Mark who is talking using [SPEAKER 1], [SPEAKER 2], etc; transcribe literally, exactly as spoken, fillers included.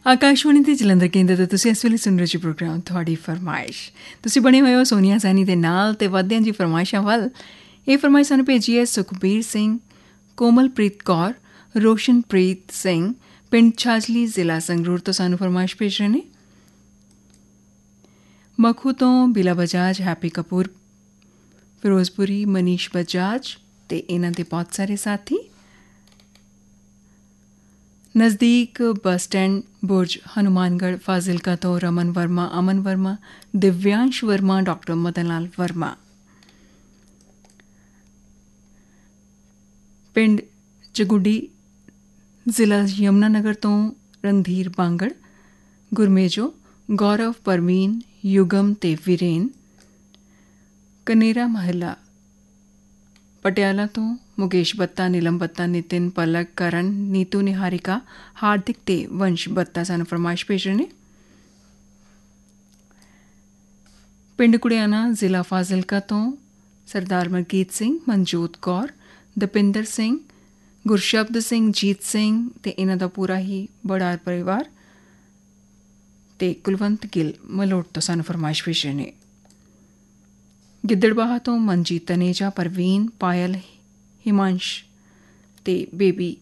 [SPEAKER 1] ਆਕਾਸ਼ਵਾਣੀ ਦੇ ਜਲੰਧਰ ਕੇਂਦਰ ਤੋਂ ਤੁਸੀਂ ਇਸ ਵੇਲੇ ਸੁਣ ਰਹੇ ਜੀ ਪ੍ਰੋਗਰਾਮ ਤੁਹਾਡੀ ਫਰਮਾਇਸ਼। ਤੁਸੀਂ ਬਣੇ ਹੋਏ ਹੋ ਸੋਨੀਆ ਸੈਣੀ ਦੇ ਨਾਲ ਤੇ ਵਧਦੇ ਹਾਂ ਜੀ ਫਰਮਾਇਸ਼ਾਂ ਵੱਲ। ਇਹ ਫਰਮਾਇਸ਼ ਸਾਨੂੰ ਭੇਜੀ ਹੈ ਸੁਖਬੀਰ ਸਿੰਘ, ਕੋਮਲਪ੍ਰੀਤ ਕੌਰ, ਰੋਸ਼ਨਪ੍ਰੀਤ ਸਿੰਘ, ਪਿੰਡ ਛਾਜਲੀ, ਜ਼ਿਲ੍ਹਾ ਸੰਗਰੂਰ ਤੋਂ ਸਾਨੂੰ ਫਰਮਾਇਸ਼ ਭੇਜ ਰਹੇ ਨੇ। ਮਖੂ ਤੋਂ ਬਿਲਾ ਬਜਾਜ, ਹੈਪੀ ਕਪੂਰ, ਫਿਰੋਜ਼ਪੁਰੀ, ਮਨੀਸ਼ ਬਜਾਜ ਤੇ ਇਹਨਾਂ ਦੇ ਬਹੁਤ ਸਾਰੇ ਸਾਥੀ। ਨਜ਼ਦੀਕ ਬੱਸ ਸਟੈਂਡ ਬੁਰਜ, ਹਨੂਮਾਨਗੜ੍ਹ, ਫਾਜ਼ਿਲਕਾ ਤੋਂ ਰਮਨ ਵਰਮਾ, ਅਮਨ ਵਰਮਾ, ਦਿਵਿਆਂਸ਼ ਵਰਮਾ, ਡਾਕਟਰ ਮਦਨ ਲਾਲ ਵਰਮਾ। ਪਿੰਡ ਜਗੁੱਡੀ, ਜ਼ਿਲ੍ਹਾ ਯਮੁਨਾਨਗਰ ਤੋਂ ਰਣਧੀਰ ਬਾਂਗੜ, ਗੁਰਮੇਜੋ, ਗੌਰਵ, ਪਰਵੀਨ, ਯੁਗਮ ਤੇ ਵੀਰੇਨ। ਕਨੇਰਾ ਮਹੱਲਾ ਪਟਿਆਲਾ ਤੋਂ ਮੁਕੇਸ਼ ਬੱਤਾ, ਨੀਲਮ ਬੱਤਾ, ਨਿਤਿਨ, ਪਲਕ, ਕਰਨ, ਨੀਤੂ, ਨਿਹਾਰਿਕਾ, ਹਾਰਦਿਕ ਤੇ ਵੰਸ਼ ਬੱਤਾ ਸਾਨੂੰ ਫਰਮਾਇਸ਼ ਭੇਜ ਰਹੇ ਨੇ। ਪਿੰਡ ਕੁੜਿਆਣਾ, ਜ਼ਿਲ੍ਹਾ ਫਾਜ਼ਿਲਕਾ ਤੋਂ ਸਰਦਾਰ ਮਲਕੀਤ ਸਿੰਘ, ਮਨਜੋਤ ਕੌਰ, ਦਪਿੰਦਰ ਸਿੰਘ, ਗੁਰਸ਼ਬਦ ਸਿੰਘ, ਜੀਤ ਸਿੰਘ ਤੇ ਇਹਨਾਂ ਦਾ ਪੂਰਾ ਹੀ ਬੜਾ ਪਰਿਵਾਰ ਤੇ ਕੁਲਵੰਤ ਗਿੱਲ ਮਲੋਟ ਤੋਂ ਸਾਨੂੰ ਫਰਮਾਇਸ਼ ਭੇਜ ਰਹੇ ਨੇ। ਗਿੱਦੜਬਾਹਾ ਤੋਂ ਮਨਜੀਤ ਤਨੇਜਾ, ਪਰਵੀਨ, ਪਾਇਲ, ਹਿਮਾਂਸ਼ ਤੇ ਬੇਬੀ